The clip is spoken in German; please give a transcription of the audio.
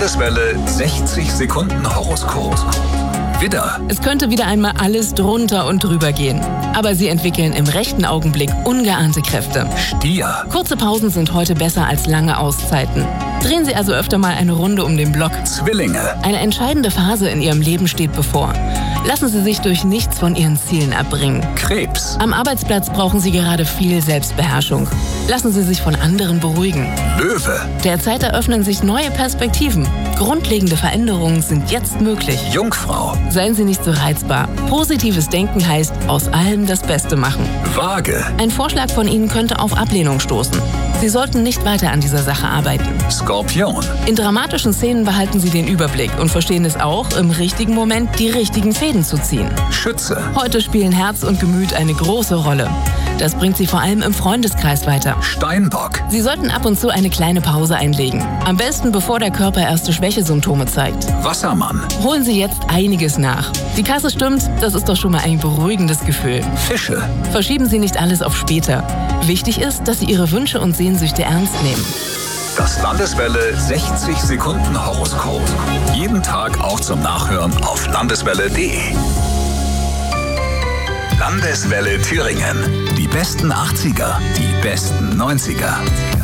Landeswelle 60 Sekunden Horoskop. Widder. Es könnte wieder einmal alles drunter und drüber gehen. Aber Sie entwickeln im rechten Augenblick ungeahnte Kräfte. Stier. Kurze Pausen sind heute besser als lange Auszeiten. Drehen Sie also öfter mal eine Runde um den Block. Zwillinge. Eine entscheidende Phase in Ihrem Leben steht bevor. Lassen Sie sich durch nichts von Ihren Zielen abbringen. Krebs. Am Arbeitsplatz brauchen Sie gerade viel Selbstbeherrschung. Lassen Sie sich von anderen beruhigen. Löwe. Derzeit eröffnen sich neue Perspektiven. Grundlegende Veränderungen sind jetzt möglich. Jungfrau. Seien Sie nicht so reizbar. Positives Denken heißt, aus allem das Beste machen. Waage. Ein Vorschlag von Ihnen könnte auf Ablehnung stoßen. Sie sollten nicht weiter an dieser Sache arbeiten. Skorpion. In dramatischen Szenen behalten Sie den Überblick und verstehen es auch, im richtigen Moment die richtigen Fäden zu ziehen. Schütze. Heute spielen Herz und Gemüt eine große Rolle. Das bringt Sie vor allem im Freundeskreis weiter. Steinbock. Sie sollten ab und zu eine kleine Pause einlegen. Am besten, bevor der Körper erste Schwächesymptome zeigt. Wassermann. Holen Sie jetzt einiges nach. Die Kasse stimmt, das ist doch schon mal ein beruhigendes Gefühl. Fische. Verschieben Sie nicht alles auf später. Wichtig ist, dass Sie Ihre Wünsche und Sehnsüchte ernst nehmen. Das Landeswelle 60 Sekunden Horoskop. Jeden Tag auch zum Nachhören auf landeswelle.de. Landeswelle Thüringen. Die besten 80er, die besten 90er.